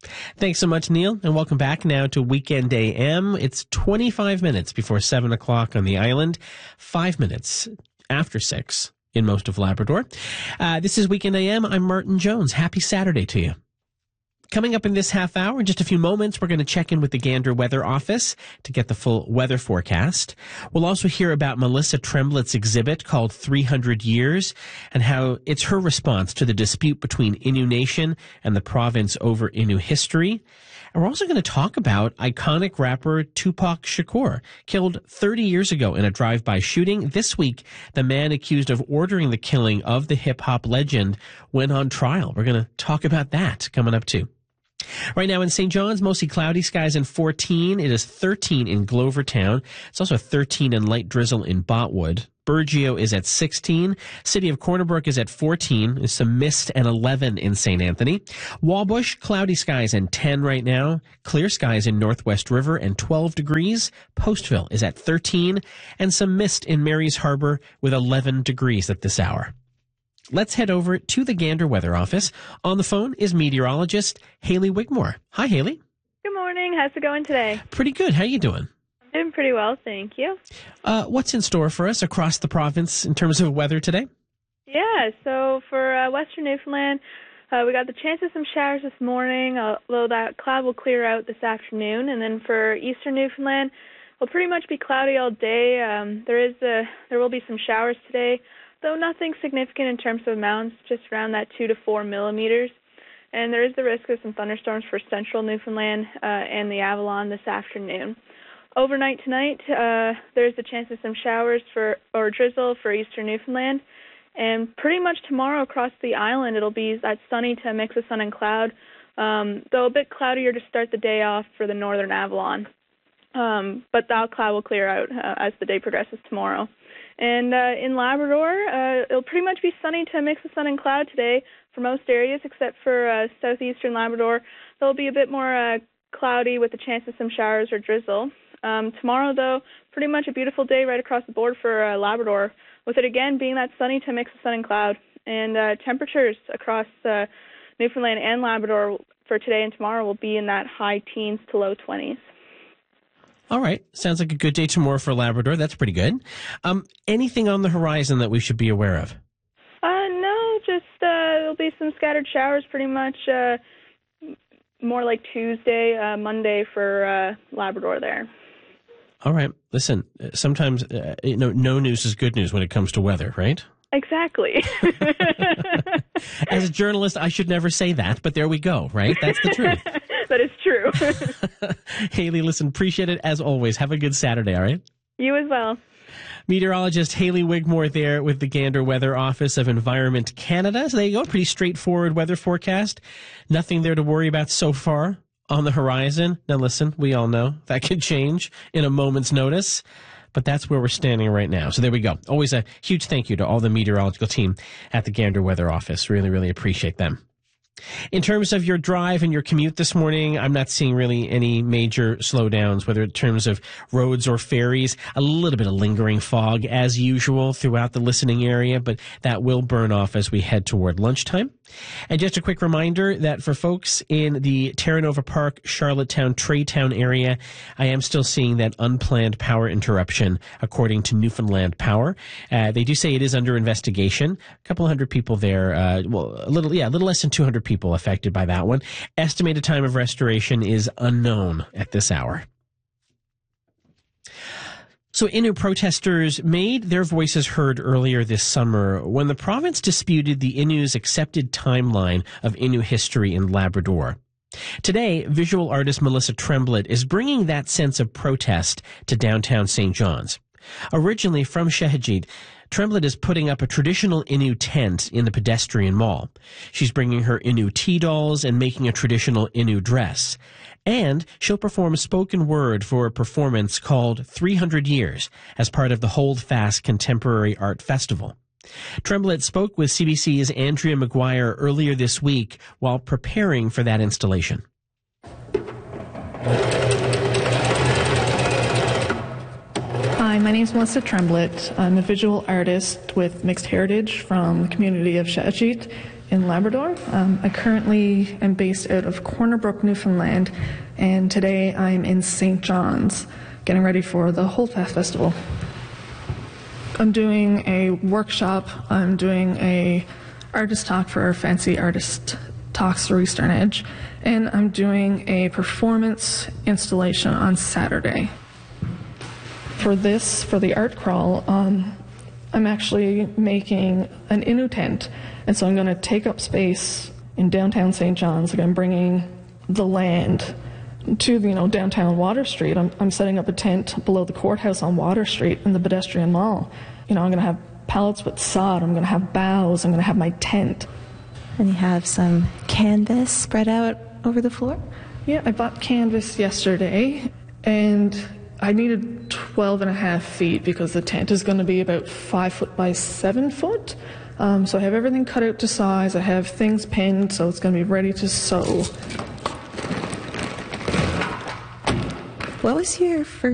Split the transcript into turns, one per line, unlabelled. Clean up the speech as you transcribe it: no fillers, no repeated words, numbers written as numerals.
Thanks so much, Neil, and welcome back now to Weekend AM. It's 25 minutes before 7 o'clock on the island, 5 minutes after 6 in most of Labrador. This is Weekend AM. I'm Martin Jones. Happy Saturday to you. Coming up in this half hour, in just a few moments, we're going to check in with the Gander Weather Office to get the full weather forecast. We'll also hear about Melissa Tremblett's exhibit called 300 Years and how it's her response to the dispute between Innu Nation and the province over Innu history. And we're also going to talk about iconic rapper Tupac Shakur, killed 30 years ago in a drive-by shooting. This week, the man accused of ordering the killing of the hip-hop legend went on trial. We're going to talk about that coming up, too. Right now in St. John's, mostly cloudy skies and 14. It is 13 in Glovertown. It's also 13 and light drizzle in Botwood. Burgeo is at 16. City of Corner Brook is at 14. There's some mist and 11 in St. Anthony. Wallbush, cloudy skies and 10 right now. Clear skies in Northwest River and 12 degrees. Postville is at 13. And some mist in Mary's Harbor with 11 degrees at this hour. Let's head over to the Gander Weather Office. On the phone is meteorologist Hayley Wigmore. Hi, Hayley.
Good morning. How's it going today?
Pretty good. How are you doing?
I'm doing pretty well, thank you.
What's in store for us across the province in terms of weather today?
Yeah, so for western Newfoundland, we got the chance of some showers this morning, although that cloud will clear out this afternoon. And then for eastern Newfoundland, it'll pretty much be cloudy all day. There will be some showers today, though nothing significant in terms of amounts, just around that 2 to 4 millimeters. And there is the risk of some thunderstorms for central Newfoundland and the Avalon this afternoon. Overnight tonight, there's a chance of some showers or drizzle for eastern Newfoundland. And pretty much tomorrow across the island, it'll be that sunny to a mix of sun and cloud, though a bit cloudier to start the day off for the northern Avalon. But that cloud will clear out as the day progresses tomorrow. And in Labrador, it'll pretty much be sunny to a mix of sun and cloud today for most areas, except for southeastern Labrador. There'll be a bit more cloudy with a chance of some showers or drizzle. Tomorrow, though, pretty much a beautiful day right across the board for Labrador, with it again being that sunny to a mix of sun and cloud. And temperatures across Newfoundland and Labrador for today and tomorrow will be in that high teens to low 20s.
All right. Sounds like a good day tomorrow for Labrador. That's pretty good. Anything on the horizon that we should be aware of?
No, just there'll be some scattered showers pretty much more like Tuesday, Monday for Labrador there.
All right. Listen, sometimes no news is good news when it comes to weather, right?
Exactly.
As a journalist, I should never say that, but there we go, right? That's the truth.
That is true.
Hayley, listen, appreciate it as always. Have a good Saturday, all right?
You as well.
Meteorologist Hayley Wigmore there with the Gander Weather Office of Environment Canada. So there you go, pretty straightforward weather forecast. Nothing there to worry about so far on the horizon. Now listen, we all know that could change in a moment's notice, but that's where we're standing right now. So there we go. Always a huge thank you to all the meteorological team at the Gander Weather Office. Really, really appreciate them. In terms of your drive and your commute this morning, I'm not seeing really any major slowdowns, whether in terms of roads or ferries. A little bit of lingering fog as usual throughout the listening area, but that will burn off as we head toward lunchtime. And just a quick reminder that for folks in the Terra Nova Park, Charlottetown, Traytown area, I am still seeing that unplanned power interruption according to Newfoundland Power. They do say it is under investigation. A couple hundred people there, a little less than 200 people affected by that one. Estimated time of restoration is unknown at this hour. So Innu protesters made their voices heard earlier this summer when the province disputed the Innu's accepted timeline of Innu history in Labrador. Today, visual artist Melissa Tremblett is bringing that sense of protest to downtown St. John's. Originally from Shehajit, Tremblett is putting up a traditional Innu tent in the pedestrian mall. She's bringing her Innu tea dolls and making a traditional Innu dress. And she'll perform spoken word for a performance called 300 Years as part of the Hold Fast Contemporary Art Festival. Tremblett spoke with CBC's Andrea McGuire earlier this week while preparing for that installation.
Hi, my name is Melissa Tremblett. I'm a visual artist with mixed heritage from the community of Shehajit in Labrador. I currently am based out of Corner Brook, Newfoundland, and today I'm in St. John's getting ready for the Holdfast Festival. I'm doing a workshop. I'm doing a artist talk for Fancy Artist Talks through Eastern Edge, and I'm doing a performance installation on Saturday. For the art crawl, I'm actually making an Innu tent, and so I'm going to take up space in downtown St. John's. I'm bringing the land to downtown Water Street. I'm setting up a tent below the courthouse on Water Street in the pedestrian mall. I'm going to have pallets with sod. I'm going to have boughs. I'm going to have my tent.
And you have some canvas spread out over the floor?
Yeah, I bought canvas yesterday, and I needed 12.5 feet because the tent is going to be about 5 foot by 7 foot. So I have everything cut out to size. I have things pinned, so it's going to be ready to sew.
What was your first